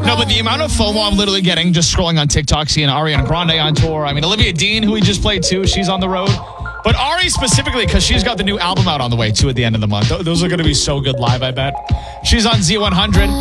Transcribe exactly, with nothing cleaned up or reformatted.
No, but the amount of FOMO I'm literally getting just scrolling on TikTok, seeing Ariana Grande on tour. I mean, Olivia Dean, who we just played too, she's on the road. But Ari specifically, because she's got the new album out on the way too at the end of the month. Th- Those are going to be so good live, I bet. She's on Z one hundred.